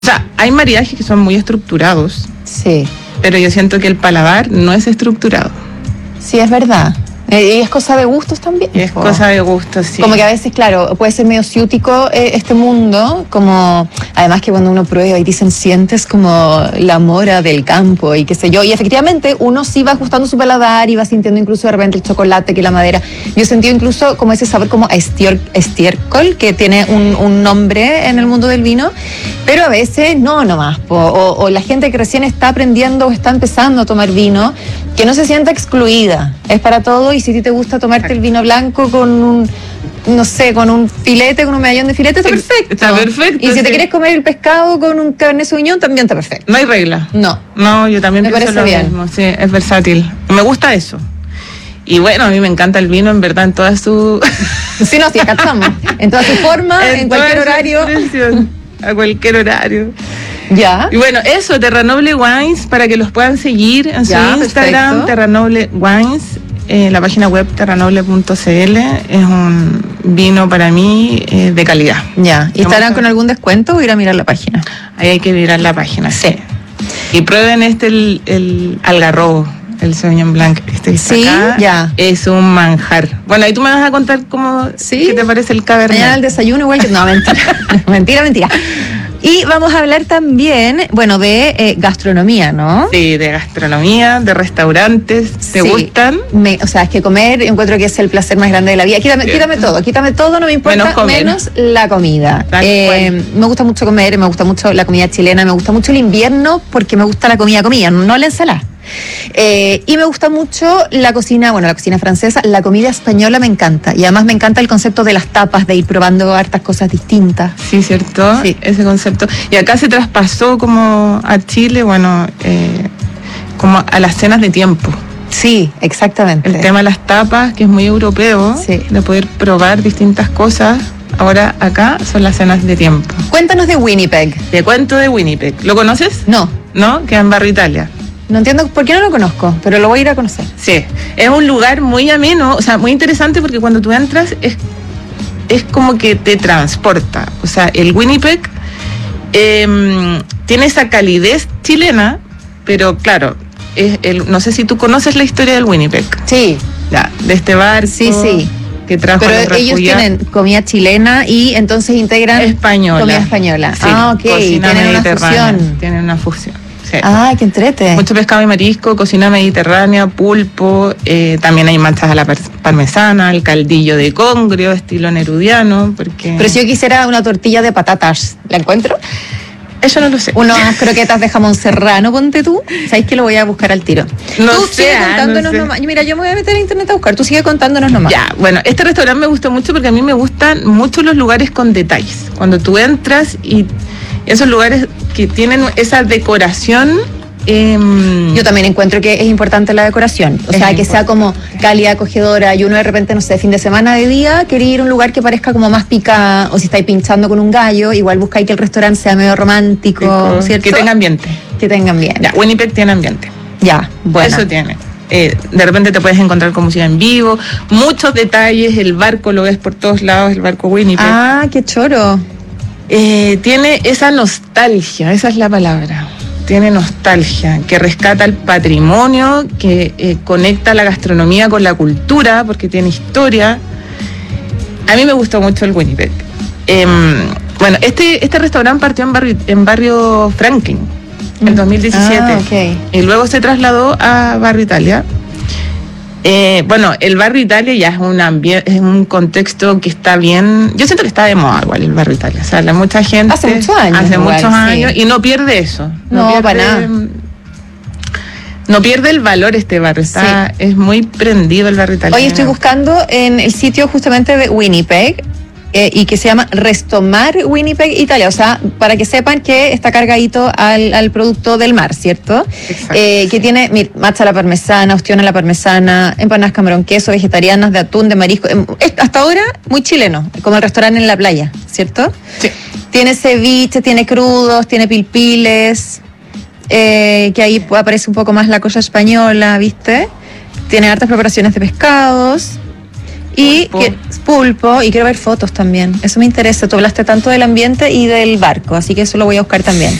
O sea, hay maridajes que son muy estructurados. Sí. Pero yo siento que el paladar no es estructurado. Sí, es verdad. Y es cosa de gustos también. Es cosa de gustos, sí. Como que a veces, claro, puede ser medio ciútico este mundo, como además que cuando uno prueba y dicen sientes como la mora del campo y qué sé yo, y efectivamente uno sí va ajustando su paladar y va sintiendo incluso de repente el chocolate, que la madera. Yo he sentido incluso como ese sabor como a estiércol, que tiene un nombre en el mundo del vino, pero a veces no nomás, o la gente que recién está aprendiendo o está empezando a tomar vino, que no se sienta excluida, es para todo. Y si a ti te gusta tomarte el vino blanco con un, no sé, con un filete, con un medallón de filete, está perfecto. Está perfecto. Y si te quieres comer el pescado con un Cabernet Sauvignon, también está perfecto. No hay regla. No, yo también me pienso parece lo bien. mismo. Sí, es versátil. Me gusta eso. Y bueno, a mí me encanta el vino, en verdad, en toda su... Sí, no, sí, cachamos. En toda su forma, en cualquier horario. A cualquier horario. Ya. Y bueno, eso, Terranoble Wines, para que los puedan seguir en su Instagram, perfecto. Terranoble Wines, la página web terranoble.cl. Es un vino para mí de calidad. Ya. ¿Y estarán con algún descuento o ir a mirar la página? Ahí hay que mirar la página, sí. Y prueben el algarrobo, el Sauvignon Blanc. Este que está acá, ya. Es un manjar. Bueno, ahí tú me vas a contar cómo, qué te parece el Cabernet. Mañana el desayuno igual que... No, mentira. mentira. Y vamos a hablar también, bueno, de gastronomía, ¿no? Sí, de gastronomía, de restaurantes. ¿Te gustan? O sea, es que comer, encuentro que es el placer más grande de la vida. Quítame todo, no me importa, menos la comida. Me gusta mucho comer, me gusta mucho la comida chilena, me gusta mucho el invierno porque me gusta la comida, no la ensalada. Y me gusta mucho la cocina francesa, la comida española me encanta. Y además me encanta el concepto de las tapas, de ir probando hartas cosas distintas. Sí, ¿cierto? Sí. Ese concepto. Y acá se traspasó como a Chile, como a las cenas de tiempo. Sí, exactamente. El tema de las tapas, que es muy europeo, de poder probar distintas cosas. Ahora acá son las cenas de tiempo. Cuéntanos de Winnipeg. Te cuento de Winnipeg. ¿Lo conoces? No. ¿No? Queda en Barrio Italia. No entiendo por qué no lo conozco, pero lo voy a ir a conocer. Sí, es un lugar muy ameno, o sea, muy interesante porque cuando tú entras es como que te transporta. O sea, el Winnipeg tiene esa calidez chilena, pero claro, no sé si tú conoces la historia del Winnipeg. Sí. Ya, de este barco. Sí. Que trajo pero ellos tienen comida chilena y entonces integran comida española. Sí, tienen una fusión. Tienen una fusión. Sí. Ah, qué entrete. Mucho pescado y marisco, cocina mediterránea, pulpo, también hay manchas a la parmesana, el caldillo de congrio, estilo nerudiano, porque... Pero si yo quisiera una tortilla de patatas, ¿la encuentro? Eso no lo sé. Unas croquetas de jamón serrano, ponte tú. ¿Sabes que lo voy a buscar al tiro? No tú sé, sigue contándonos nomás. Mira, yo me voy a meter a internet a buscar. Tú sigue contándonos nomás. Ya, bueno, este restaurante me gusta mucho porque a mí me gustan mucho los lugares con detalles. Cuando tú entras y esos lugares que tienen esa decoración... Yo también encuentro que es importante la decoración, o sea, que sea como cálida, acogedora, y uno de repente, no sé, fin de semana, de día, quiere ir a un lugar que parezca como más pica, o si estáis pinchando con un gallo, igual buscáis que el restaurante sea medio romántico, ¿cierto? Que tenga ambiente. Que tenga ambiente. Ya, Winnipeg tiene ambiente. Ya, bueno. Eso tiene. De repente te puedes encontrar con música en vivo, muchos detalles, el barco lo ves por todos lados, el barco Winnipeg. Ah, qué choro. Tiene esa nostalgia, esa es la palabra. Tiene nostalgia, que rescata el patrimonio, que conecta la gastronomía con la cultura, porque tiene historia. A mí me gustó mucho el Winnipeg. Bueno, este restaurante partió en barrio Franklin, en 2017. Y luego se trasladó a Barrio Italia. Bueno, el Barrio Italia ya es un contexto que está bien. Yo siento que está de moda igual el Barrio Italia. O sea, mucha gente. Hace muchos años. Y no pierde eso. No pierde, para nada. No pierde el valor este barrio. Es muy prendido el Barrio Italia. Hoy estoy buscando en el sitio justamente de Winnipeg. Y que se llama Restomar Winnipeg Italia, o sea, para que sepan que está cargadito al producto del mar, ¿cierto? Que tiene matcha a la parmesana, ostión a la parmesana, empanadas camarón queso, vegetarianas de atún, de marisco, hasta ahora muy chileno, como el restaurante en la playa, ¿cierto? Sí. Tiene ceviche, tiene crudos, tiene pilpiles, que ahí aparece un poco más la cosa española, ¿viste? Tiene hartas preparaciones de pescados. Y Pulpo. y quiero ver fotos también. Eso me interesa. Tú hablaste tanto del ambiente y del barco, así que eso lo voy a buscar también.